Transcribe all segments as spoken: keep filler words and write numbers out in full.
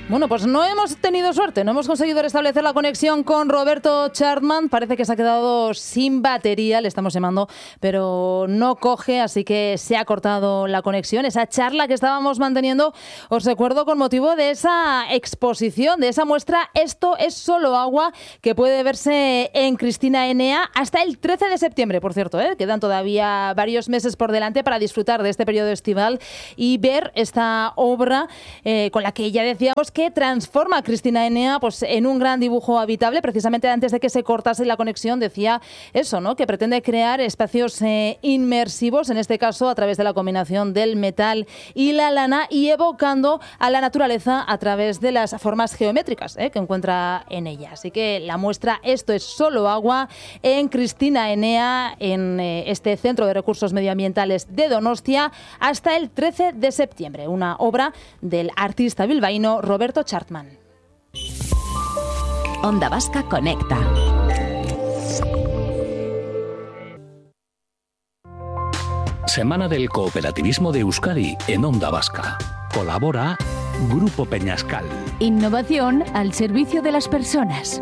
Bueno, pues no hemos tenido suerte, no hemos conseguido restablecer la conexión con Roberto Chartman. Parece que se ha quedado sin batería, le estamos llamando, pero no coge, así que se ha cortado la conexión. Esa charla que estábamos manteniendo, os recuerdo, con motivo de esa exposición, de esa muestra Esto es solo agua, que puede verse en Cristina Enea hasta el trece de septiembre, por cierto, ¿eh? Quedan todavía varios meses por delante para disfrutar de este periodo estival y ver esta obra eh, con la que ya decíamos que transforma a Cristina Enea pues, en un gran dibujo habitable. Precisamente antes de que se cortase la conexión decía eso, ¿no? Que pretende crear espacios eh, inmersivos, en este caso a través de la combinación del metal y la lana, y evocando a la naturaleza a través de las formas geométricas eh, que encuentra en ella. Así que la muestra Esto es solo agua en Cristina Enea, en eh, este Centro de Recursos Medioambientales de Donostia, hasta el trece de septiembre. Una obra del artista bilbaíno Roberto Chartman. Onda Vasca Conecta. Semana del Cooperativismo de Euskadi en Onda Vasca. Colabora Grupo Peñascal. Innovación al servicio de las personas.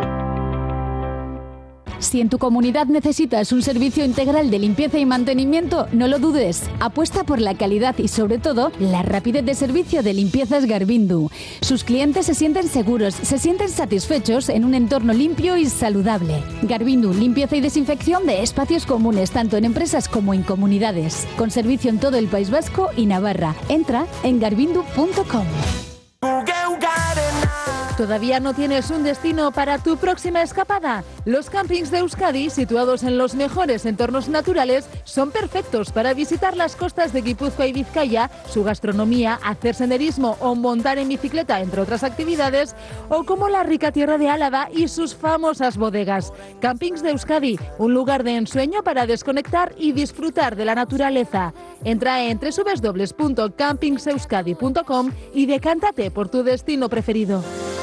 Si en tu comunidad necesitas un servicio integral de limpieza y mantenimiento, no lo dudes. Apuesta por la calidad y, sobre todo, la rapidez de servicio de Limpiezas Garbindu. Sus clientes se sienten seguros, se sienten satisfechos en un entorno limpio y saludable. Garbindu, limpieza y desinfección de espacios comunes, tanto en empresas como en comunidades. Con servicio en todo el País Vasco y Navarra. Entra en garbindu punto com. ¿Todavía no tienes un destino para tu próxima escapada? Los campings de Euskadi, situados en los mejores entornos naturales, son perfectos para visitar las costas de Guipúzcoa y Vizcaya, su gastronomía, hacer senderismo o montar en bicicleta, entre otras actividades, o como la rica tierra de Álava y sus famosas bodegas. Campings de Euskadi, un lugar de ensueño para desconectar y disfrutar de la naturaleza. Entra en doble u doble u doble u punto campings euskadi punto com y decántate por tu destino preferido.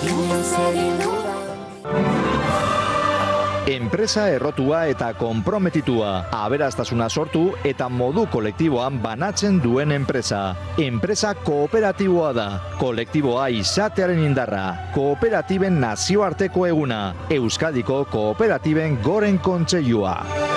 Enpresa errotua eta konprometitua, aberastasuna sortu eta modu kolektiboan banatzen duen enpresa. Enpresa kooperatiboa da, kolektiboa izatearen indarra, kooperatiben nazioarteko eguna, Euskadiko kooperatiben goren kontseilua.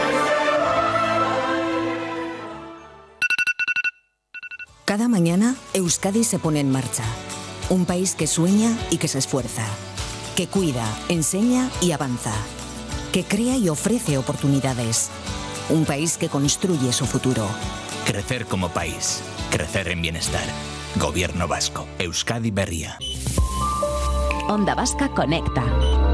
Cada mañana, Euskadi se pone en marcha. Un país que sueña y que se esfuerza, que cuida, enseña y avanza, que crea y ofrece oportunidades. Un país que construye su futuro. Crecer como país, crecer en bienestar. Gobierno vasco, Euskadi Berria. Onda Vasca Conecta.